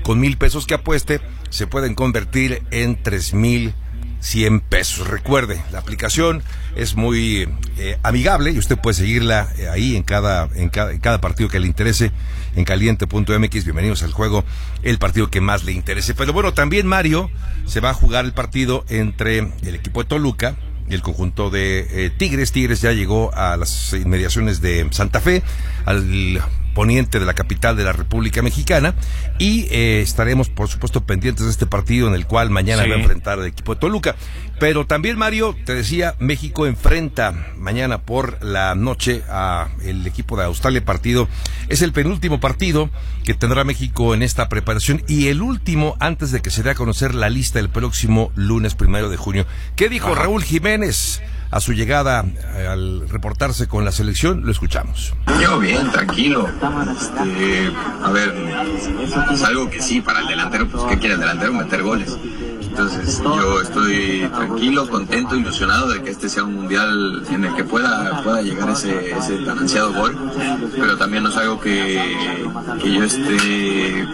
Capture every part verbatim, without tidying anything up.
con mil pesos que apueste, se pueden convertir en tres mil cien pesos. Recuerde, la aplicación es muy eh, amigable y usted puede seguirla eh, ahí en cada, en cada en cada partido que le interese en caliente punto m x. Bienvenidos al juego, el partido que más le interese. Pero bueno, también, Mario, se va a jugar el partido entre el equipo de Toluca y el conjunto de eh, Tigres. Tigres ya llegó a las inmediaciones de Santa Fe, al poniente de la capital de la República Mexicana, y eh, estaremos por supuesto pendientes de este partido en el cual mañana sí. va a enfrentar al equipo de Toluca. Pero también, Mario, te decía, México enfrenta mañana por la noche a el equipo de Australia. Partido es el penúltimo partido que tendrá México en esta preparación y el último antes de que se dé a conocer la lista el próximo lunes primero de junio. ¿Qué dijo Ajá. Raúl Jiménez a su llegada eh, al reportarse con la selección? Lo escuchamos. Yo bien, tranquilo. Este, a ver, es algo que sí, para el delantero, pues ¿qué quiere el delantero? Meter goles. Entonces yo estoy tranquilo, contento, ilusionado de que este sea un mundial en el que pueda, pueda llegar ese, ese tan ansiado gol, pero también no es algo que, que yo esté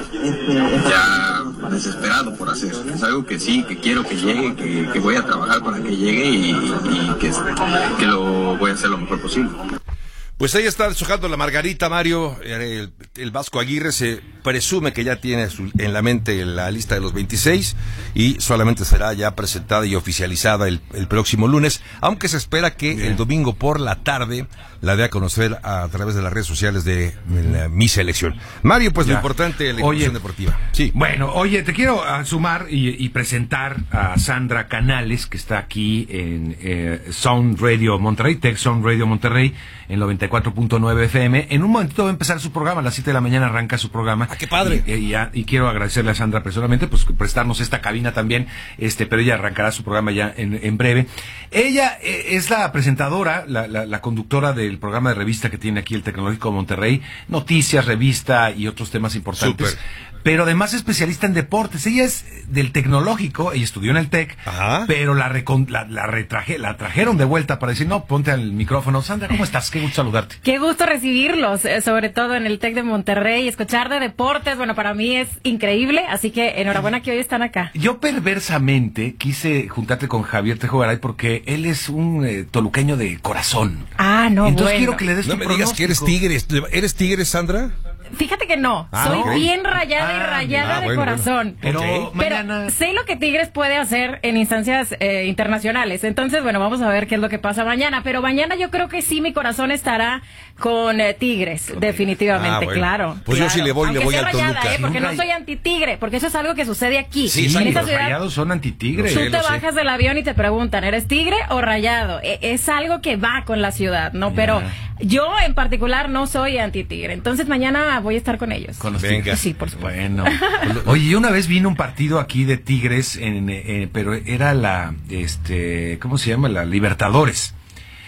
ya desesperado por hacer. Es algo que sí, que quiero que llegue, que, que voy a trabajar para que llegue y, y que, que lo voy a hacer lo mejor posible. Pues ahí está deshojando la margarita, Mario. El, el Vasco Aguirre se presume que ya tiene su, en la mente la lista de los veintiséis y solamente será ya presentada y oficializada el, el próximo lunes, aunque se espera que Bien. el domingo por la tarde la dé a conocer a través de las redes sociales de, de la, mi selección. Mario, pues ya. lo importante de la información deportiva. Sí. Bueno, oye, te quiero uh, sumar y, y presentar a Sandra Canales, que está aquí en eh, Sound Radio Monterrey, Tech Sound Radio Monterrey, en noventa y cuatro punto nueve F M. En un momentito va a empezar su programa, a las siete de la mañana arranca su programa. ¡Ah, qué padre! Y, y, y, y quiero agradecerle a Sandra personalmente, pues prestarnos esta cabina también, este, pero ella arrancará su programa ya en, en breve. Ella eh, es la presentadora, la, la, la conductora del programa de revista que tiene aquí el Tecnológico de Monterrey, noticias, revista y otros temas importantes. Super. Pero además especialista en deportes. Ella es del Tecnológico, ella estudió en el Tec, Ajá. pero la, recon, la, la, retraje, la trajeron de vuelta para decir, no, ponte al micrófono. Sandra, ¿cómo estás? Qué gusto saludarte. Qué gusto recibirlos, sobre todo en el Tec de Monterrey, escuchar de deportes, bueno, para mí es increíble, así que enhorabuena que hoy están acá. Yo perversamente quise juntarte con Javier Trejo Garay porque él es un eh, toluqueño de corazón. Ah, no, Entonces bueno. quiero que le des no tu me pronóstico. digas que eres tigre. ¿Eres tigre, Sandra? Fíjate que no, ah, soy okay. bien rayada ah, y rayada ah, de bueno, corazón. Bueno. Pero, okay. mañana... Pero sé lo que Tigres puede hacer en instancias eh, internacionales. Entonces, bueno, vamos a ver qué es lo que pasa mañana. Pero mañana yo creo que sí mi corazón estará con eh, Tigres, okay. definitivamente, ah, bueno. claro. Pues claro. yo sí le voy, Aunque le voy sea al rayada, Toluca. Eh, porque no soy anti-tigre, porque eso es algo que sucede aquí. Sí, sí, en esta los ciudad, rayados son anti-tigre. Tú sé, te bajas sé. del avión y te preguntan, ¿eres tigre o rayado? E- es algo que va con la ciudad, ¿no? Yeah. Pero yo en particular no soy anti-tigre. Entonces mañana voy a estar con ellos. Con los Venga. Sí, por supuesto. Bueno. Oye, yo una vez vino un partido aquí de Tigres, en, eh, pero era la, este, ¿cómo se llama? La Libertadores.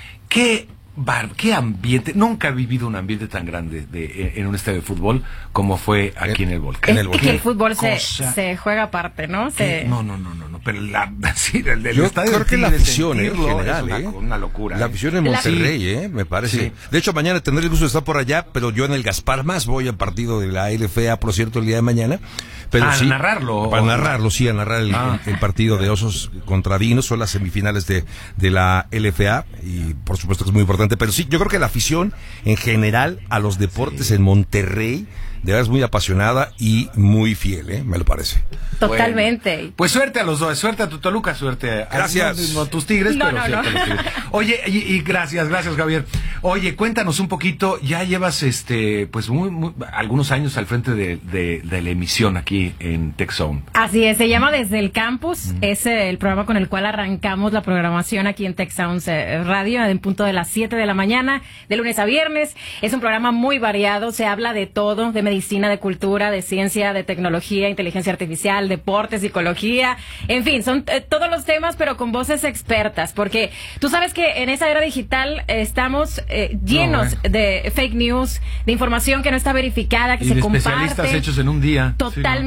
¿Qué bar, qué ambiente? Nunca he vivido un ambiente tan grande de, en un estadio de fútbol como fue aquí en el Volcán. Es en el Volcán. que el fútbol se, se juega aparte, ¿no? Se... No, no, no, no, no, pero la, sí, el del Yo estadio creo de que la Tigres, afición, eh, en sentirlo, general, es una, eh. una locura. La eh. afición en Monterrey, La... eh, me parece. Sí. De hecho, mañana tendré el gusto de estar por allá, pero yo en el Gaspar Más voy al partido de la L F A, por cierto, el día de mañana. Pero ah, sí, a narrarlo. Para narrarlo, sí, a narrar el, ah. el, el partido de Osos contra Dinos, son las semifinales de, de la L F A, y por supuesto que es muy importante. Pero sí, yo creo que la afición en general a los deportes sí. en Monterrey de verdad es muy apasionada y muy fiel, ¿eh? Me lo parece. Totalmente. Bueno, pues suerte a los dos, suerte a tu Toluca, suerte a, gracias. a, no, a tus Tigres, no, pero no, suerte no. a los Tigres. Oye, y, y gracias, gracias Javier. Oye, cuéntanos un poquito, ya llevas este, pues muy, muy algunos años al frente de, de, de la emisión aquí en Tech Zone. Así es, se llama Desde el Campus, mm. es eh, el programa con el cual arrancamos la programación aquí en Tech Sounds eh, Radio, en punto de las siete de la mañana, de lunes a viernes. Es un programa muy variado, se habla de todo, de medicina, de cultura, de ciencia, de tecnología, inteligencia artificial, deporte, psicología, en fin, son eh, todos los temas, pero con voces expertas, porque tú sabes que en esa era digital eh, estamos eh, llenos no, eh. de fake news, de información que no está verificada, que y se de comparte. Especialistas hechos en un día. Totalmente.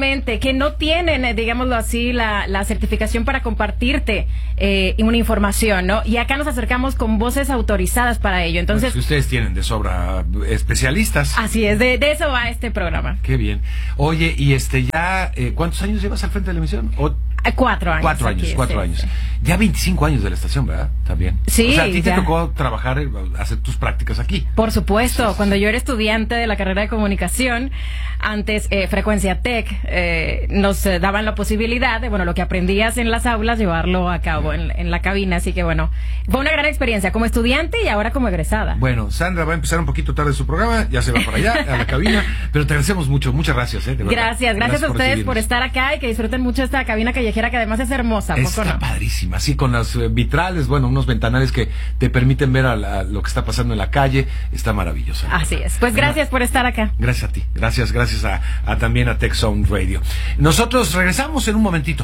Totalmente, que no tienen, eh, digámoslo así, la, la certificación para compartirte eh, una información, ¿no? Y acá nos acercamos con voces autorizadas para ello. Entonces, pues ustedes tienen de sobra especialistas. Así es, de, de eso va este programa. Qué bien. Oye, y este ya, eh, ¿cuántos años llevas al frente de la emisión? O... Cuatro años. Cuatro años, aquí, cuatro sí, años. Sí. Ya veinticinco años de la estación, ¿verdad? También. Sí. O sea, a ti ya. te tocó trabajar, hacer tus prácticas aquí. Por supuesto, Sí. cuando yo era estudiante de la carrera de comunicación, antes eh, Frecuencia Tech eh, nos eh, daban la posibilidad de, bueno, lo que aprendías en las aulas, llevarlo a cabo en, en la cabina. Así que, bueno, fue una gran experiencia como estudiante y ahora como egresada. Bueno, Sandra va a empezar un poquito tarde su programa, ya se va para allá, a la cabina, pero te agradecemos mucho, muchas gracias. Eh, de verdad. Gracias, gracias, gracias a ustedes recibirnos. por estar acá y que disfruten mucho esta cabina callejera que además es hermosa. Está ¿no? padrísima, así con las eh, vitrales, bueno, unos ventanales que te permiten ver a la, lo que está pasando en la calle, está maravilloso. Así es, pues gracias por estar acá. Gracias a ti, gracias, gracias a, a también a Tech Sound Radio. Nosotros regresamos en un momentito.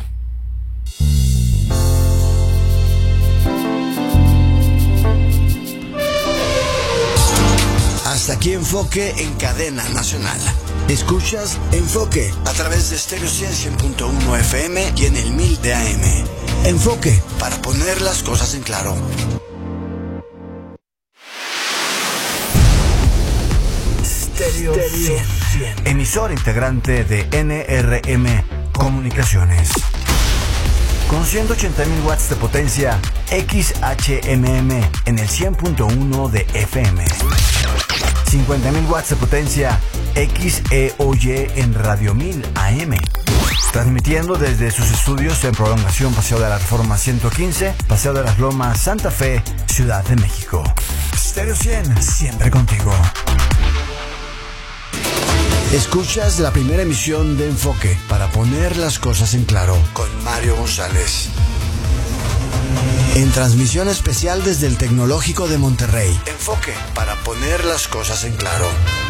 Hasta aquí Enfoque en Cadena Nacional. Escuchas Enfoque a través de Stereo cien punto uno F M y en el mil de A M. Enfoque, para poner las cosas en claro. Stereo cien, emisor integrante de N R M Comunicaciones. Con ciento ochenta mil watts de potencia X H M M en el cien punto uno de F M. cincuenta mil watts de potencia X E O Y en Radio mil A M. Transmitiendo desde sus estudios en prolongación Paseo de la Reforma ciento quince, Paseo de las Lomas, Santa Fe, Ciudad de México. Stereo cien, siempre contigo. Escuchas la primera emisión de Enfoque para poner las cosas en claro con Mario González. En transmisión especial desde el Tecnológico de Monterrey. Enfoque para poner las cosas en claro.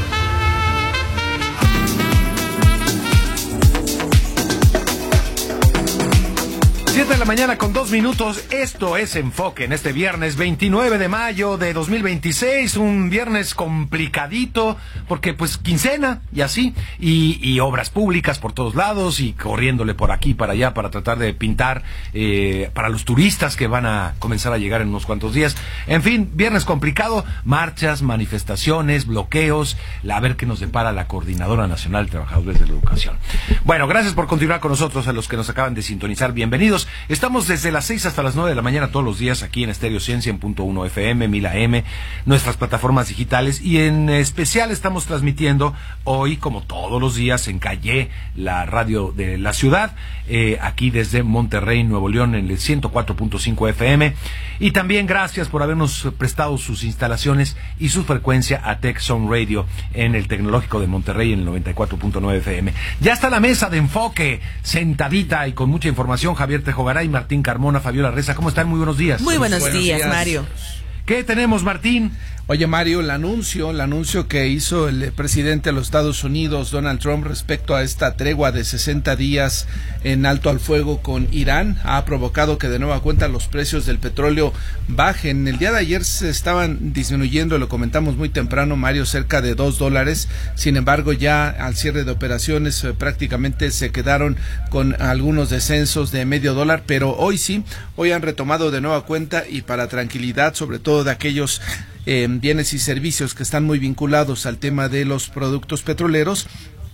siete de la mañana con dos minutos, esto es Enfoque en este viernes veintinueve de mayo de dos mil veintiséis, un viernes complicadito, porque pues quincena y así, y, y obras públicas por todos lados, y corriéndole por aquí para allá para tratar de pintar eh, para los turistas que van a comenzar a llegar en unos cuantos días. En fin, viernes complicado, marchas, manifestaciones, bloqueos, la, a ver qué nos depara la Coordinadora Nacional de Trabajadores de la Educación. Bueno, gracias por continuar con nosotros, a los que nos acaban de sintonizar, bienvenidos. Estamos desde las seis hasta las nueve de la mañana todos los días aquí en Stereo cien, cien punto uno F M, mil A M, nuestras plataformas digitales, y en especial estamos transmitiendo hoy, como todos los días, en Calle, la radio de la ciudad, eh, aquí desde Monterrey, Nuevo León, en el ciento cuatro punto cinco F M, y también gracias por habernos prestado sus instalaciones y su frecuencia a Tech Sound Radio en el Tecnológico de Monterrey en el noventa y cuatro punto nueve F M. Ya está la mesa de Enfoque, sentadita y con mucha información, Javier Tejogaray, Martín Carmona, Fabiola Reza. ¿Cómo están? Muy buenos días. Muy buenos, buenos días, días, Mario. ¿Qué tenemos, Martín? Oye, Mario, el anuncio, el anuncio que hizo el presidente de los Estados Unidos, Donald Trump, respecto a esta tregua de sesenta días en alto al fuego con Irán, ha provocado que de nueva cuenta los precios del petróleo bajen. El día de ayer se estaban disminuyendo, lo comentamos muy temprano, Mario, cerca de dos dólares. Sin embargo, ya al cierre de operaciones eh, prácticamente se quedaron con algunos descensos de medio dólar, pero hoy sí, hoy han retomado de nueva cuenta, y para tranquilidad, sobre todo de aquellos Eh, bienes y servicios que están muy vinculados al tema de los productos petroleros,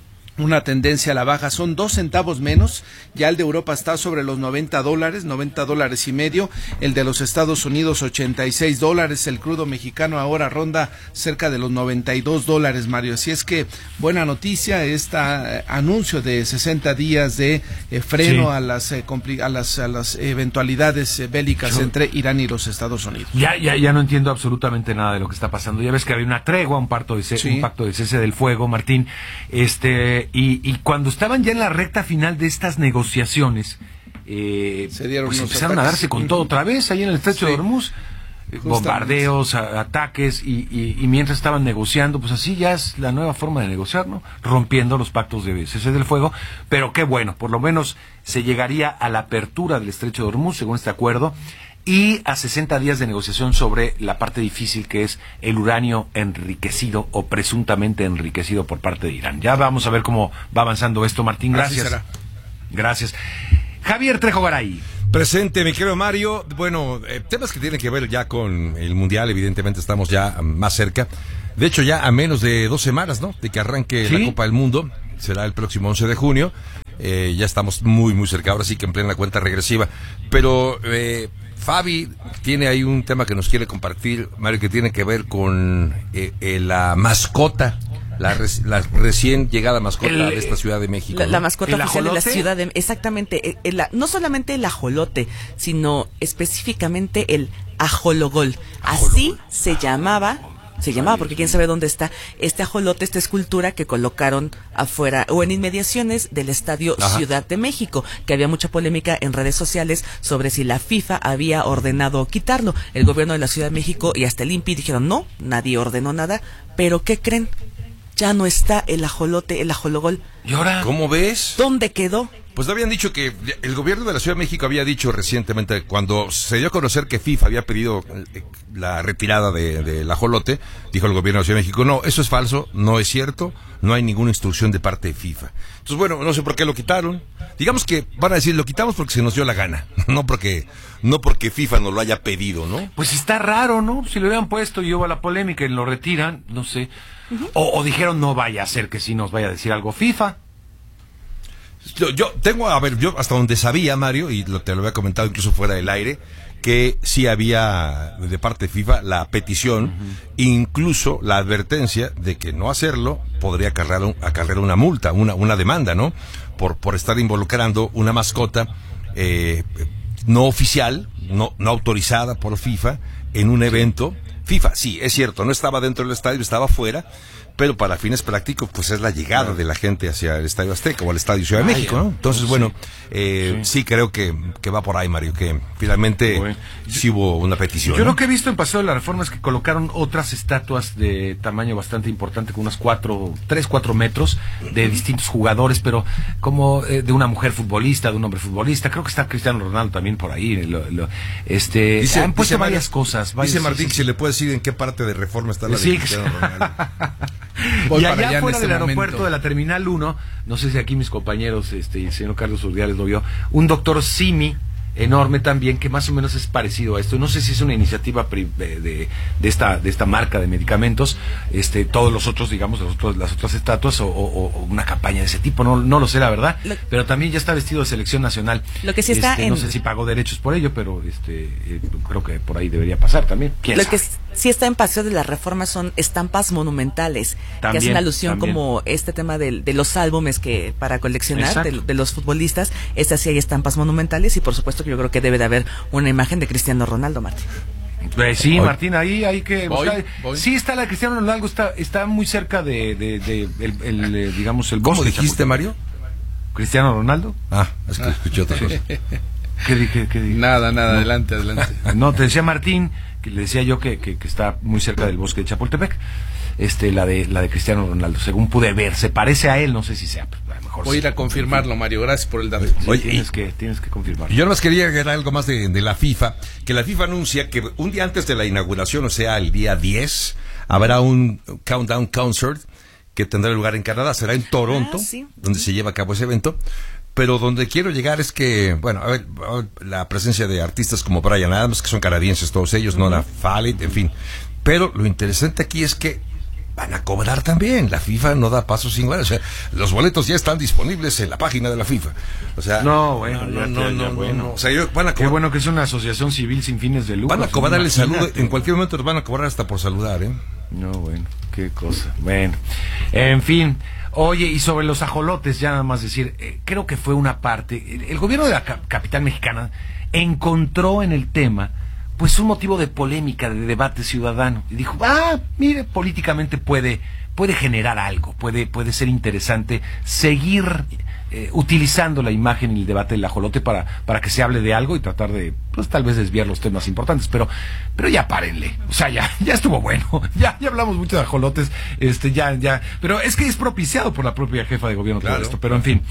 una tendencia a la baja. Son dos centavos menos, ya el de Europa está sobre los noventa dólares, noventa dólares y medio, el de los Estados Unidos ochenta y seis dólares, el crudo mexicano ahora ronda cerca de los noventa y dos dólares, Mario. Así es que buena noticia este eh, anuncio de sesenta días de eh, freno sí. a las eh, a las a las eventualidades eh, bélicas Yo, entre Irán y los Estados Unidos. Ya ya ya no entiendo absolutamente nada de lo que está pasando. Ya ves que había una tregua, un pacto de cese, sí. un pacto de cese del fuego, Martín. Este Y, y cuando estaban ya en la recta final de estas negociaciones, eh, Se dieron pues unos empezaron ataques. a darse con todo otra vez ahí en el estrecho Sí. de Hormuz, bombardeos, a, ataques, y, y, y mientras estaban negociando, pues así ya es la nueva forma de negociar, ¿no? Rompiendo los pactos de cese del fuego, pero qué bueno, por lo menos se llegaría a la apertura del estrecho de Hormuz, según este acuerdo, y a sesenta días de negociación sobre la parte difícil que es el uranio enriquecido o presuntamente enriquecido por parte de Irán. Ya vamos a ver cómo va avanzando esto, Martín. Gracias. Gracias. Javier Trejo Garay. Presente, mi querido Mario. Bueno, eh, temas que tienen que ver ya con el Mundial, evidentemente estamos ya más cerca. De hecho, ya a menos de dos semanas, ¿no? De que arranque ¿Sí? la Copa del Mundo. Será el próximo once de junio. Eh, ya estamos muy, muy cerca. Ahora sí que en plena cuenta regresiva. Pero eh, Fabi tiene ahí un tema que nos quiere compartir, Mario, que tiene que ver con eh, eh, la mascota. La, res, la recién llegada mascota el, de esta Ciudad de México. La, ¿no? la mascota oficial ajolote? de la Ciudad de exactamente, el, el, no solamente el ajolote, sino específicamente el ajologol. Así se llamaba, se llamaba porque quién sabe dónde está este ajolote, esta escultura que colocaron afuera o en inmediaciones del Estadio Ajá. Ciudad de México, que había mucha polémica en redes sociales sobre si la FIFA había ordenado quitarlo. El gobierno de la Ciudad de México y hasta el I N P I dijeron no, nadie ordenó nada, pero ¿qué creen? Ya no está el ajolote, el ajologol. ¿Y ahora? ¿Cómo ves? ¿Dónde quedó? Pues habían dicho que el gobierno de la Ciudad de México había dicho recientemente, cuando se dio a conocer que FIFA había pedido la retirada del de, de ajolote, dijo el gobierno de la Ciudad de México, no, eso es falso, no es cierto, no hay ninguna instrucción de parte de FIFA. Entonces, bueno, no sé por qué lo quitaron. Digamos que van a decir, lo quitamos porque se nos dio la gana, no porque no porque FIFA nos lo haya pedido, ¿no? Pues está raro, ¿no? Si lo hubieran puesto y hubo la polémica y lo retiran, no sé. Uh-huh. O, o dijeron, no vaya a ser que sí nos vaya a decir algo FIFA. Yo, yo tengo, a ver, yo hasta donde sabía, Mario, y lo, te lo había comentado incluso fuera del aire, que sí había de parte de FIFA la petición, uh-huh. incluso la advertencia de que no hacerlo podría acarrear, un, acarrear una multa, una, una demanda, ¿no? Por, por estar involucrando una mascota eh, no oficial, no, no autorizada por FIFA en un evento. FIFA, sí, es cierto, no estaba dentro del estadio, estaba fuera, pero para fines prácticos, pues es la llegada claro. de la gente hacia el Estadio Azteca o al Estadio Ciudad de Ay, México, ¿no? Entonces, sí. bueno, eh, sí. sí creo que, que va por ahí, Mario, que finalmente bueno. sí hubo una petición. Yo ¿no? lo que he visto en Paseo de la Reforma es que colocaron otras estatuas de tamaño bastante importante, con unas cuatro, tres, cuatro metros, de distintos jugadores, pero como eh, de una mujer futbolista, de un hombre futbolista, creo que está Cristiano Ronaldo también por ahí, lo, lo, este, dice, han puesto dice varias Mario, cosas. Varias, dice Martín sí, que se le puede decir en qué parte de Reforma está la de sí, Cristiano Ronaldo. Voy y allá, allá fuera del momento. Aeropuerto de la Terminal uno, no sé si aquí mis compañeros, este, y el señor Carlos Urdiales lo vio, un doctor Simi enorme también, que más o menos es parecido a esto. No sé si es una iniciativa de, de, de esta de esta marca de medicamentos, este todos los otros, digamos, los otros, las otras estatuas o, o, o una campaña de ese tipo, no no lo sé la verdad, lo, pero también ya está vestido de selección nacional. Lo que sí está este, en... no sé si pagó derechos por ello, pero este eh, creo que por ahí debería pasar también. ¿Quién lo sabe? que sí está en Paseo de la Reforma son estampas monumentales también, que hacen alusión también. Como este tema de, de los álbumes que para coleccionar de, de los futbolistas. Estas sí hay estampas monumentales y por supuesto que yo creo que debe de haber una imagen de Cristiano Ronaldo, Martín. Pues sí, voy. Martín, ahí hay que voy, buscar. Voy. Sí está la de Cristiano Ronaldo, está está muy cerca de, de, de, de el, el, el, digamos, el ¿Cómo bosque. dijiste, Mario? ¿Cristiano Ronaldo? Ah, es que escuché otra cosa. ¿Qué di, qué, qué di? Nada, nada, no. adelante, adelante. No, te decía Martín, que le decía yo que, que, que está muy cerca del bosque de Chapultepec. Este, la de la de Cristiano Ronaldo, según pude ver, se parece a él, no sé si sea, pues, a lo mejor voy a sí. ir a confirmarlo, Mario, gracias por el dato. Sí, Oye, tienes y, que tienes que confirmarlo. Yo nada más quería agregar algo más de, de la FIFA, que la FIFA anuncia que un día antes de la inauguración, o sea, el día diez, habrá un countdown concert que tendrá lugar en Canadá, será en Toronto, ah, sí. donde se lleva a cabo ese evento. Pero donde quiero llegar es que, bueno, a ver, a ver la presencia de artistas como Bryan Adams, que son canadienses todos ellos, uh-huh. Nona Fallet, en fin. Pero lo interesante aquí es que van a cobrar también. La FIFA no da pasos sin iguales. O sea, los boletos ya están disponibles en la página de la FIFA. O sea, no, bueno, no, ya, no, ya, no, ya, no, bueno. no. O sea, ellos van a cobrar. Qué bueno que es una asociación civil sin fines de lucro. Van a cobrar el saludo. En cualquier momento los van a cobrar hasta por saludar, ¿eh? No, bueno, qué cosa. Bueno, en fin. Oye, y sobre los ajolotes, ya nada más decir, eh, creo que fue una parte, el, el gobierno de la cap- capital mexicana encontró en el tema, pues un motivo de polémica, de debate ciudadano, y dijo, ah, mire, políticamente puede, puede generar algo, puede, puede ser interesante seguir eh, utilizando la imagen y el debate del ajolote para, para que se hable de algo y tratar de, pues tal vez desviar los temas importantes, pero, pero ya párenle, o sea, ya, ya estuvo bueno, ya, ya hablamos mucho de ajolotes, este, ya, ya, pero es que es propiciado por la propia jefa de gobierno, claro. Todo esto, pero en fin.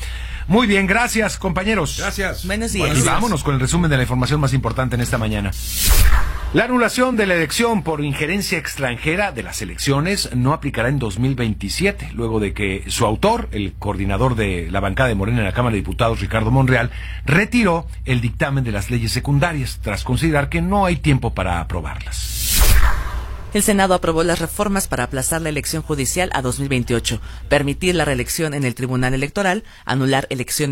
Muy bien, gracias, compañeros. Gracias. Buenos días. Y vámonos con el resumen de la información más importante en esta mañana. La anulación de la elección por injerencia extranjera de las elecciones no aplicará en dos mil veintisiete, luego de que su autor, el coordinador de la bancada de Morena en la Cámara de Diputados, Ricardo Monreal, retiró el dictamen de las leyes secundarias, tras considerar que no hay tiempo para aprobarlas. El Senado aprobó las reformas para aplazar la elección judicial a dos mil veintiocho, permitir la reelección en el Tribunal Electoral, anular elecciones